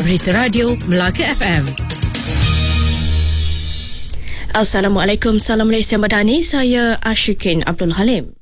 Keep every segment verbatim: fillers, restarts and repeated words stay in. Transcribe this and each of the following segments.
Berita Radio Melaka F M. Assalamualaikum, salam Malaysia Madani. Saya Ashikin Abdul Halim.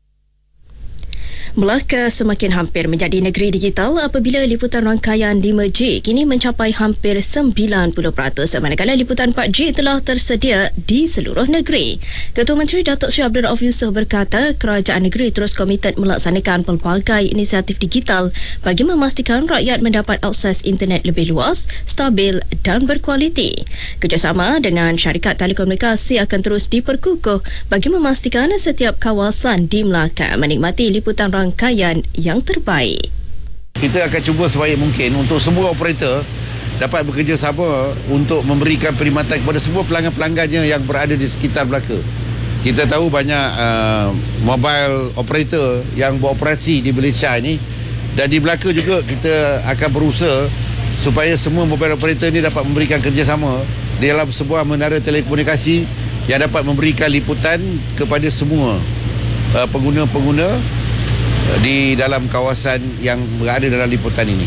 Melaka semakin hampir menjadi negeri digital apabila liputan rangkaian lima G kini mencapai hampir sembilan puluh peratus, manakala liputan empat G telah tersedia di seluruh negeri. Ketua Menteri Datuk Seri Abdul Rauf Yusof berkata kerajaan negeri terus komited melaksanakan pelbagai inisiatif digital bagi memastikan rakyat mendapat akses internet lebih luas, stabil dan berkualiti. Kerjasama dengan syarikat telekomunikasi akan terus diperkukuh bagi memastikan setiap kawasan di Melaka menikmati liputan rangkaian yang terbaik. Kita akan cuba sebaik mungkin untuk semua operator dapat bekerjasama untuk memberikan perkhidmatan kepada semua pelanggan-pelanggannya yang berada di sekitar Melaka. Kita tahu banyak uh, mobile operator yang beroperasi di Malaysia ini, dan di Melaka juga kita akan berusaha supaya semua mobile operator ini dapat memberikan kerjasama di dalam sebuah menara telekomunikasi yang dapat memberikan liputan kepada semua uh, pengguna-pengguna di dalam kawasan yang berada dalam liputan ini.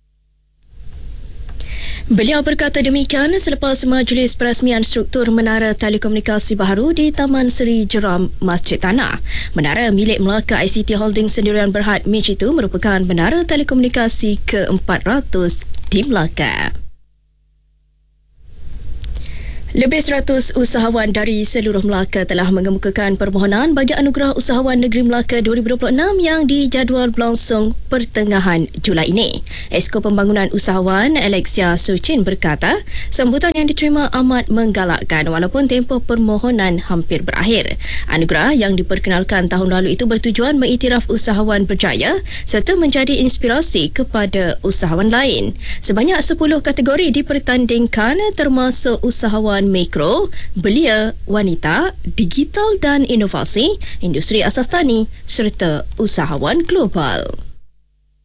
Beliau berkata demikian selepas majlis perasmian struktur menara telekomunikasi baru di Taman Seri Jeram, Masjid Tanah. Menara milik Melaka I C T Holding Sendirian Berhad M I C itu merupakan menara telekomunikasi ke empat ratus di Melaka. Lebih seratus usahawan dari seluruh Melaka telah mengemukakan permohonan bagi Anugerah Usahawan Negeri Melaka dua ribu dua puluh enam yang dijadual berlangsung pertengahan Julai ini. Esko Pembangunan Usahawan Alexia Sucin berkata, sambutan yang diterima amat menggalakkan walaupun tempoh permohonan hampir berakhir. Anugerah yang diperkenalkan tahun lalu itu bertujuan mengiktiraf usahawan berjaya serta menjadi inspirasi kepada usahawan lain. Sebanyak sepuluh kategori dipertandingkan termasuk usahawan mikro, belia, wanita, digital dan inovasi, industri asas tani serta usahawan global.